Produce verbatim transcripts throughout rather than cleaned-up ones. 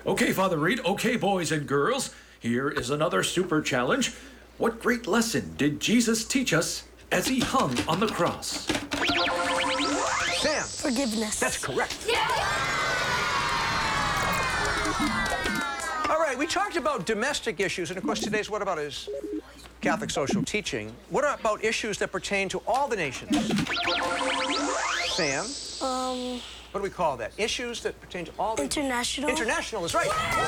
Okay, Father Reed. Okay, boys and girls. Here is another super challenge. What great lesson did Jesus teach us as he hung on the cross? Sam. Forgiveness. That's correct. Yeah! All right, we talked about domestic issues, and of course today's What About is Catholic social teaching. What about issues that pertain to all the nations? Sam? Um... What do we call that? Issues that pertain to all the... International. International is right.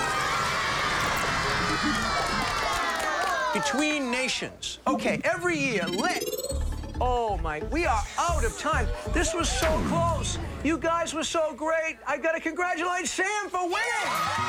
Between nations. Okay, every year, let... Oh, my, we are out of time. This was so close. You guys were so great. I gotta congratulate Sam for winning.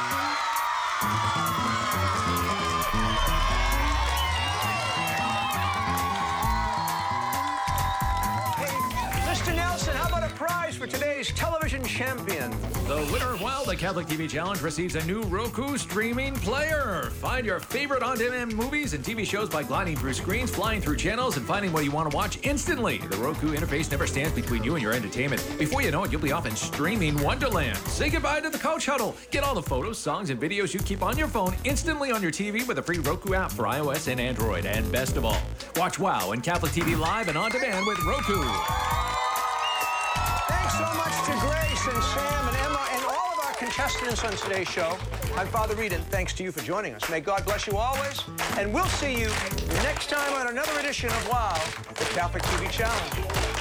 Mister Nelson, how about a prize for today's television champion? The winner of Wow, the Catholic T V Challenge receives a new Roku streaming player. Find your favorite on-demand movies and T V shows by gliding through screens, flying through channels, and finding what you want to watch instantly. The Roku interface never stands between you and your entertainment. Before you know it, you'll be off in streaming wonderland. Say goodbye to the couch huddle. Get all the photos, songs, and videos you keep on your phone instantly on your T V with a free Roku app for iOS and Android. And best of all, watch Wow and Catholic T V live and on demand with Roku. Thanks so much to Grace and Sam and Emma and all of our contestants on today's show. I'm Father Reed, and thanks to you for joining us. May God bless you always, and we'll see you next time on another edition of Wow, the Catholic T V Challenge.